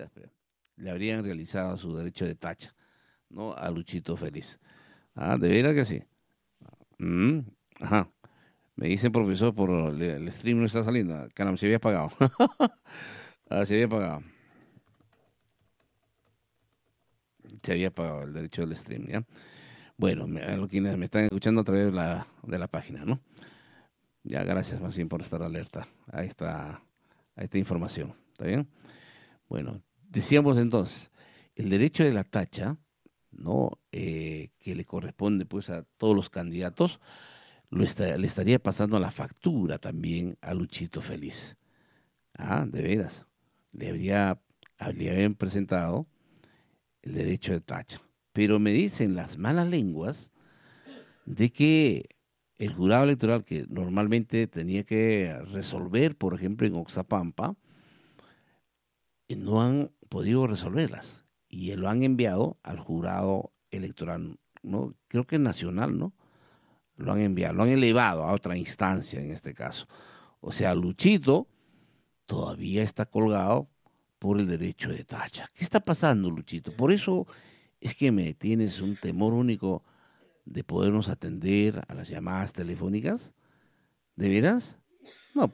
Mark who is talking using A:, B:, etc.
A: veras, le habrían realizado su derecho de tacha, ¿no? A Luchito Feliz. Ah, de veras que sí. Mm, ajá. Me dicen, profesor, por el stream no está saliendo. Caramba, se había pagado. Ah, se había pagado. Se había pagado el derecho del stream, ¿ya? Bueno, a los quienes me están escuchando a través de la página, ¿no? Ya, gracias más bien por estar alerta a esta información. ¿Está bien? Bueno, decíamos entonces, el derecho de la tacha, ¿no? Que le corresponde pues a todos los candidatos, le estaría pasando la factura también a Luchito Feliz. Ah, de veras. Le habían presentado el derecho de tacha. Pero me dicen las malas lenguas de que el jurado electoral que normalmente tenía que resolver, por ejemplo, en Oxapampa, no han podido resolverlas y lo han enviado al jurado electoral, ¿no? Creo que nacional, ¿no? Lo han enviado, lo han elevado a otra instancia en este caso. O sea, Luchito todavía está colgado por el derecho de tacha. ¿Qué está pasando, Luchito? Por eso es que me tienes un temor único de podernos atender a las llamadas telefónicas. ¿De veras? No,